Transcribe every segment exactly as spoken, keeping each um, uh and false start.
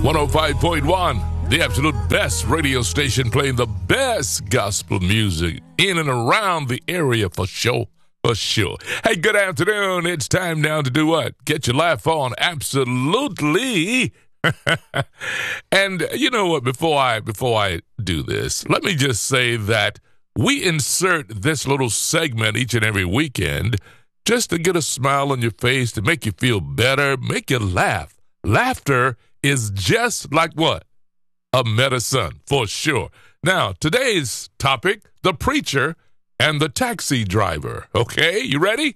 one oh five point one, the absolute best radio station playing the best gospel music in and around the area for sure, for sure. Hey, good afternoon. It's time now to do what? Get your laugh on. Absolutely. And you know what? Before I before I do this, let me just say that we insert this little segment each and every weekend just to get a smile on your face, to make you feel better, make you laugh. Laughter is just like what? A medicine, for sure. Now, today's topic, the preacher and the taxi driver. Okay, you ready?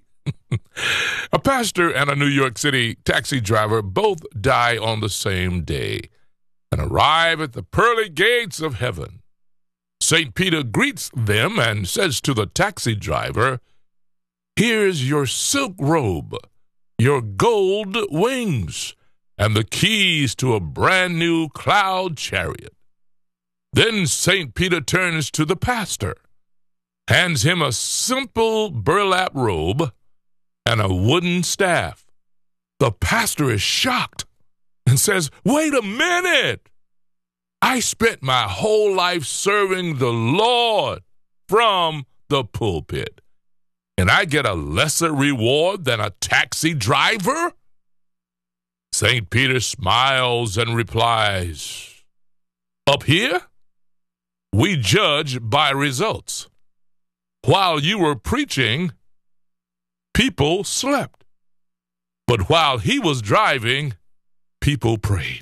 A pastor and a New York City taxi driver both die on the same day and arrive at the pearly gates of heaven. Saint Peter greets them and says to the taxi driver, "Here's your silk robe, your gold wings, and the keys to a brand new cloud chariot." Then Saint Peter turns to the pastor, hands him a simple burlap robe and a wooden staff. The pastor is shocked and says, "Wait a minute! I spent my whole life serving the Lord from the pulpit, and I get a lesser reward than a taxi driver?" Saint Peter smiles and replies, "Up here, we judge by results. While you were preaching, people slept. But while he was driving, people prayed."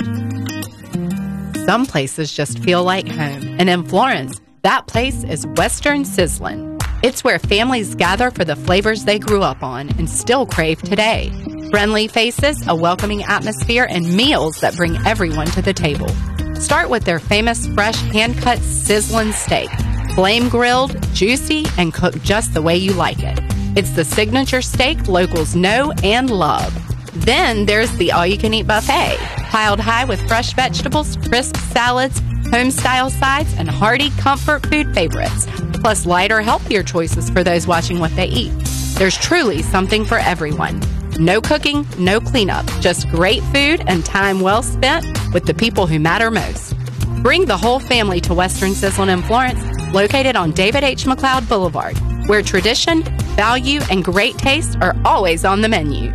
Some places just feel like home. And in Florence, that place is Western Sizzlin'. It's where families gather for the flavors they grew up on and still crave today. Friendly faces, a welcoming atmosphere, and meals that bring everyone to the table. Start with their famous fresh hand-cut sizzlin' steak. Flame grilled, juicy, and cooked just the way you like it. It's the signature steak locals know and love. Then there's the all-you-can-eat buffet, piled high with fresh vegetables, crisp salads, home-style sides, and hearty comfort food favorites, plus lighter, healthier choices for those watching what they eat. There's truly something for everyone. No cooking, no cleanup, just great food and time well spent with the people who matter most. Bring the whole family to Western Sizzlin' in Florence, located on David H. McLeod Boulevard, where tradition, value, and great taste are always on the menu.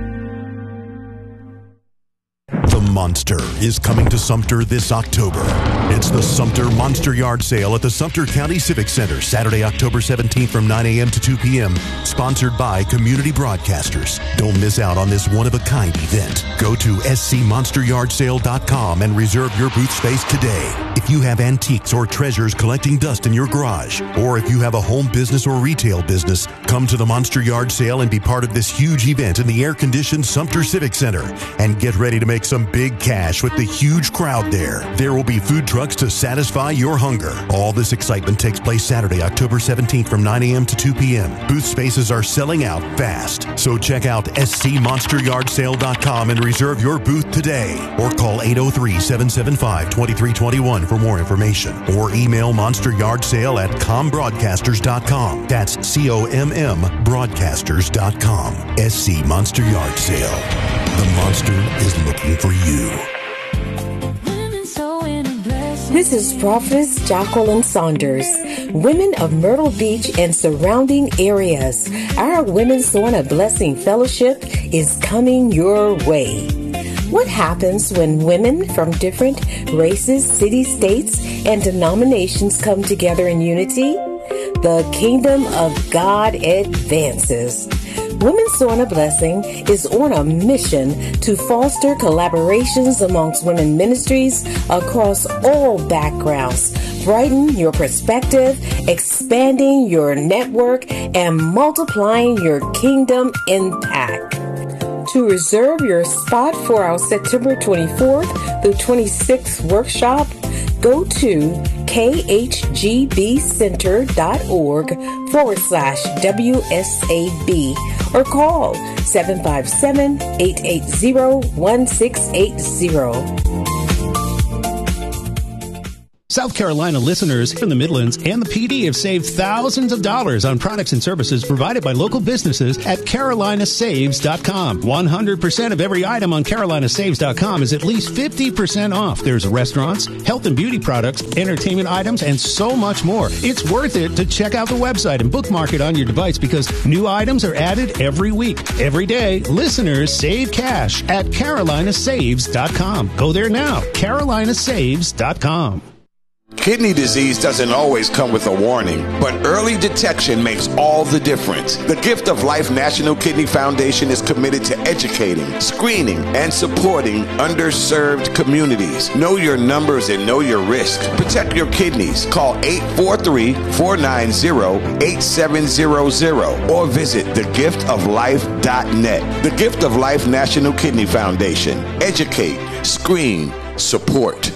The Monster is coming to Sumter this October. It's the Sumter Monster Yard Sale at the Sumter County Civic Center, Saturday, October seventeenth from nine a.m. to two p.m., sponsored by Community Broadcasters. Don't miss out on this one-of-a-kind event. Go to s c monster yard sale dot com and reserve your booth space today. If you have antiques or treasures collecting dust in your garage, or if you have a home business or retail business, come to the Monster Yard Sale and be part of this huge event in the air-conditioned Sumter Civic Center. And get ready to make some big cash with the huge crowd there. There will be food trucks to satisfy your hunger. All this excitement takes place Saturday, October seventeenth from nine a.m. to two p.m. Booth spaces are selling out fast. So check out s c monster yard sale dot com and reserve your booth today. Or call eight oh three, seven seven five, two three two one for more information. Or email monsteryardsale at com broadcasters dot com. That's C O M M broadcasters dot com. S C Monster Yard Sale. The Monster is looking for you. This is Prophetess Jacqueline Saunders. Women of Myrtle Beach and surrounding areas, our Women's Sowing a Blessing Fellowship is coming your way. What happens when women from different races, cities, states, and denominations come together in unity? The kingdom of God advances. Women's Sowing a Blessing is on a mission to foster collaborations amongst women ministries across all backgrounds, brighten your perspective, expanding your network, and multiplying your kingdom impact. To reserve your spot for our September twenty-fourth through twenty-sixth workshop, go to k h g b center dot org forward slash W S A B or call seven five seven, eight eight zero, one six eight zero. South Carolina listeners from the Midlands and the P D have saved thousands of dollars on products and services provided by local businesses at carolina saves dot com. one hundred percent of every item on carolina saves dot com is at least fifty percent off. There's restaurants, health and beauty products, entertainment items, and so much more. It's worth it to check out the website and bookmark it on your device because new items are added every week. Every day, listeners save cash at carolina saves dot com. Go there now, carolina saves dot com. Kidney disease doesn't always come with a warning, but early detection makes all the difference. The Gift of Life National Kidney Foundation is committed to educating, screening, and supporting underserved communities. Know your numbers and know your risk. Protect your kidneys. Call eight four three, four nine zero, eight seven zero zero or visit the gift of life dot net. The Gift of Life National Kidney Foundation. Educate, screen, support.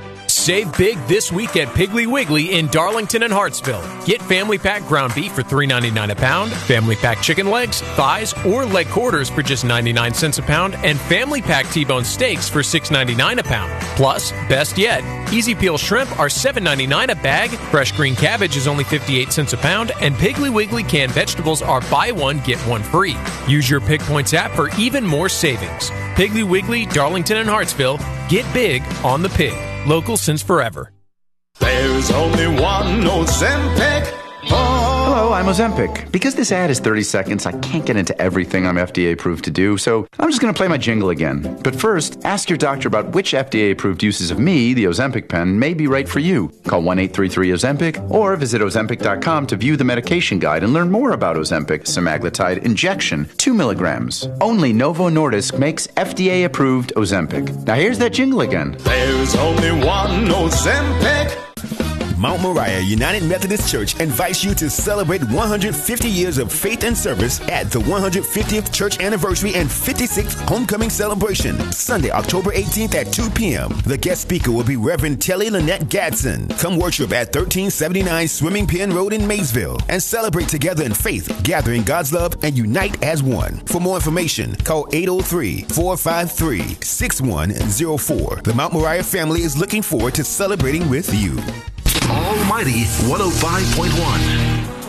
Save big this week at Piggly Wiggly in Darlington and Hartsville. Get family pack ground beef for three ninety-nine a pound, family pack chicken legs, thighs, or leg quarters for just ninety-nine cents a pound, and family pack T-bone steaks for six ninety-nine a pound. Plus, best yet, Easy Peel shrimp are seven ninety-nine a bag, fresh green cabbage is only fifty-eight cents a pound, and Piggly Wiggly canned vegetables are buy one, get one free. Use your Pig Points app for even more savings. Piggly Wiggly, Darlington and Hartsville. Get big on the pig. Local since forever. There's only one Ozempic. Oh. Hello, I'm Ozempic. Because this ad is thirty seconds, I can't get into everything I'm F D A approved to do, so I'm just going to play my jingle again. But first, ask your doctor about which F D A approved uses of me, the Ozempic pen, may be right for you. Call one eight three three Ozempic or visit ozempic dot com to view the medication guide and learn more about Ozempic semaglutide injection, two milligrams. Only Novo Nordisk makes F D A approved Ozempic. Now here's that jingle again. There's only one Ozempic. Mount Moriah United Methodist Church invites you to celebrate one hundred fifty years of faith and service at the one hundred fiftieth Church Anniversary and fifty-sixth Homecoming Celebration, Sunday, October eighteenth at two p.m. The guest speaker will be Reverend Telly Lynette Gadsden. Come worship at thirteen seventy-nine Swimming Pen Road in Maysville and celebrate together in faith, gathering God's love and unite as one. For more information, call eight oh three, four five three, six one oh four. The Mount Moriah family is looking forward to celebrating with you. Almighty one oh five point one.